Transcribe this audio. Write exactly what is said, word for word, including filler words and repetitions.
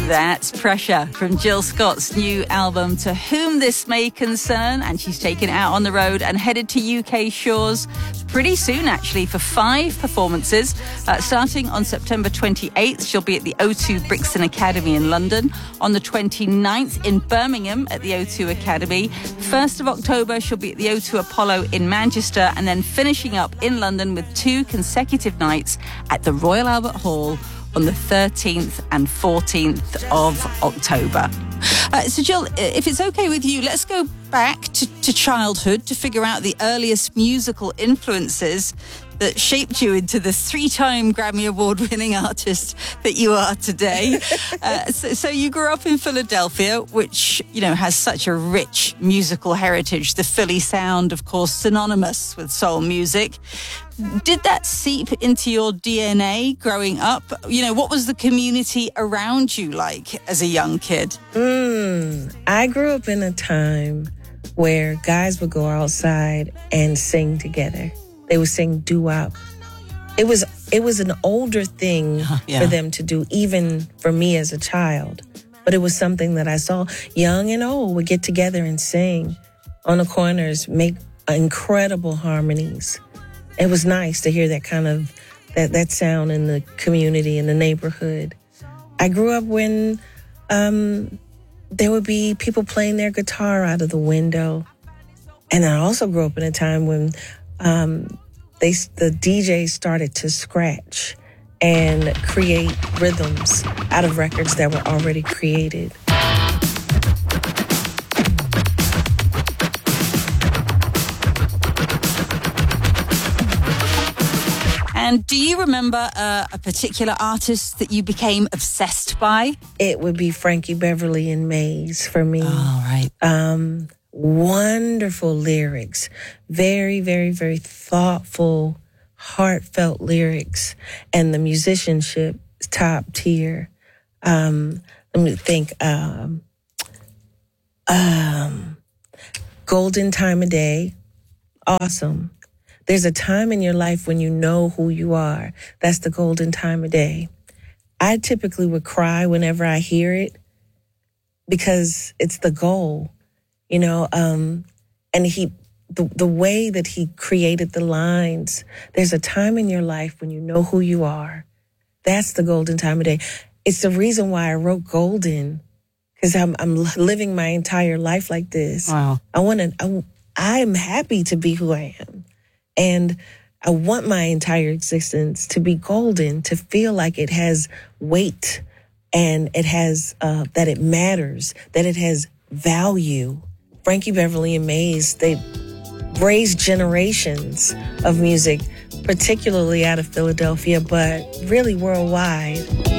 That's Pressure from Jill Scott's new album, To Whom This May Concern, and she's taken it out on the road and headed to U K shores pretty soon, actually, for five performances. Uh, starting on September twenty-eighth, she'll be at the O two Brixton Academy in London. On the twenty-ninth, in Birmingham at the O two Academy. first of October, she'll be at the O two Apollo in Manchester, and then finishing up in London with two consecutive nights at the Royal Albert Hall on the thirteenth and fourteenth of October. Uh, so, Jill, if it's okay with you, let's go back to, to childhood to figure out the earliest musical influences that shaped you into the three-time Grammy Award-winning artist that you are today. uh, so, so you grew up in Philadelphia, which, you know, has such a rich musical heritage. The Philly sound, of course, synonymous with soul music. Did that seep into your D N A growing up? You know, what was the community around you like as a young kid? Mm, I grew up in a time where guys would go outside and sing together. They would sing doo-wop. It was it was an older thing yeah. for them to do, even for me as a child. But it was something that I saw. Young and old would get together and sing on the corners, make incredible harmonies. It was nice to hear that kind of, that, that sound in the community, in the neighborhood. I grew up when um, there would be people playing their guitar out of the window. And I also grew up in a time when um, they the D Js started to scratch and create rhythms out of records that were already created. And do you remember uh, a particular artist that you became obsessed by? It would be Frankie Beverly and Maze for me. Oh, right. Um, wonderful lyrics. Very, very, very thoughtful, heartfelt lyrics. And the musicianship is top tier. Um, let me think. Um, um, Golden Time of Day. Awesome. There's a time in your life when you know who you are. That's the golden time of day. I typically would cry whenever I hear it because it's the goal, you know, um, and he, the, the way that he created the lines, there's a time in your life when you know who you are. That's the golden time of day. It's the reason why I wrote Golden, because I'm, I'm living my entire life like this. Wow. I want to, I, I'm happy to be who I am. And I want my entire existence to be golden, to feel like it has weight and it has, uh, that it matters, that it has value. Frankie Beverly and Maze, they raised generations of music, particularly out of Philadelphia, but really worldwide.